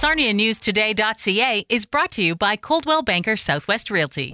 SarniaNewsToday.ca is brought to you by Coldwell Banker Southwest Realty.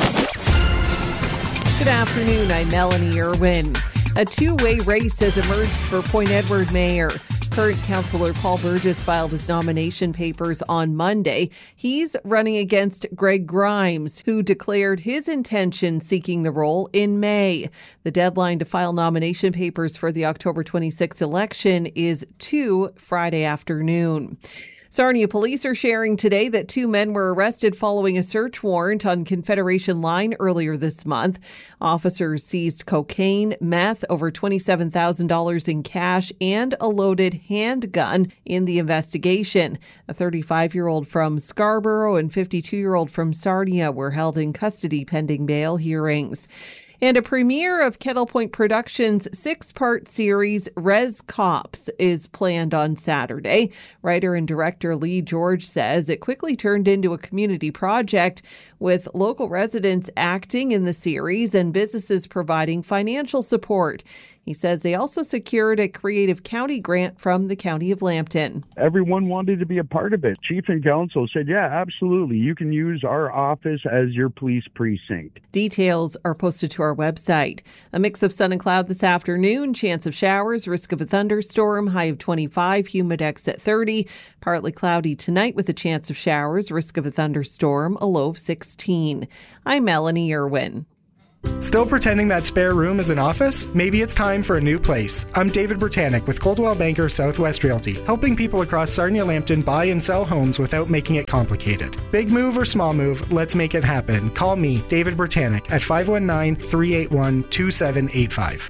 Good afternoon, I'm Melanie Irwin. A two-way race has emerged for Point Edward Mayor. Current Councillor Paul Burgess filed his nomination papers on Monday. He's running against Greg Grimes, who declared his intention seeking the role in May. The deadline to file nomination papers for the October 26 election is 2 Friday afternoon. Sarnia police are sharing today that two men were arrested following a search warrant on Confederation Line earlier this month. Officers seized cocaine, meth, over $27,000 in cash, and a loaded handgun in the investigation. A 35-year-old from Scarborough and 52-year-old from Sarnia were held in custody pending bail hearings. And a premiere of Kettle Point Productions' 6-part series, Res Cops, is planned on Saturday. Writer and director Lee George says it quickly turned into a community project, with local residents acting in the series and businesses providing financial support. He says they also secured a Creative County grant from the County of Lambton. Everyone wanted to be a part of it. Chief and council said, yeah, absolutely. You can use our office as your police precinct. Details are posted to our website. A mix of sun and cloud this afternoon. Chance of showers, risk of a thunderstorm, high of 25, humidex at 30. Partly cloudy tonight with a chance of showers, risk of a thunderstorm, a low of 16. I'm Melanie Irwin. Still pretending that spare room is an office? Maybe it's time for a new place. I'm David Britannic with Coldwell Banker Southwest Realty, helping people across Sarnia-Lambton buy and sell homes without making it complicated. Big move or small move, let's make it happen. Call me, David Britannic, at 519-381-2785.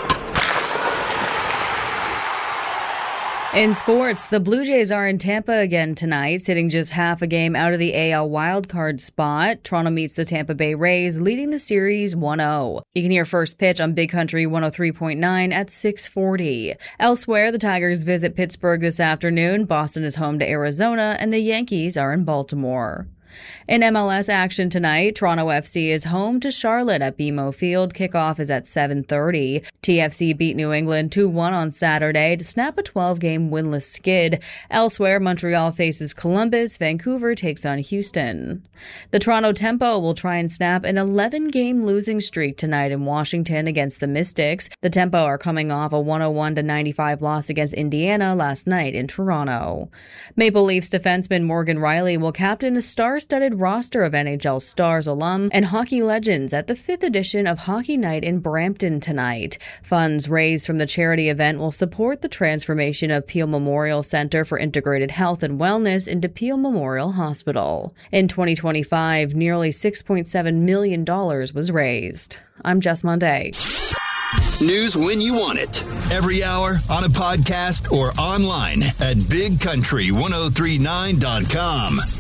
In sports, the Blue Jays are in Tampa again tonight, sitting just half a game out of the AL wildcard spot. Toronto meets the Tampa Bay Rays, leading the series 1-0. You can hear First Pitch on Big Country 103.9 at 6:40. Elsewhere, the Tigers visit Pittsburgh this afternoon. Boston is home to Arizona, and the Yankees are in Baltimore. In MLS action tonight, Toronto FC is home to Charlotte at BMO Field. Kickoff is at 7:30. TFC beat New England 2-1 on Saturday to snap a 12-game winless skid. Elsewhere, Montreal faces Columbus. Vancouver takes on Houston. The Toronto Tempo will try and snap an 11-game losing streak tonight in Washington against the Mystics. The Tempo are coming off a 101-95 loss against Indiana last night in Toronto. Maple Leafs defenseman Morgan Rielly will captain a star-studded roster of NHL Stars alum and hockey legends at the 5th edition of Hockey Night in Brampton tonight. Funds raised from the charity event will support the transformation of Peel Memorial Centre for Integrated Health and Wellness into Peel Memorial Hospital. In 2025, nearly $6.7 million was raised. I'm Jess Monday. News when you want it. Every hour, on a podcast, or online at bigcountry1039.com.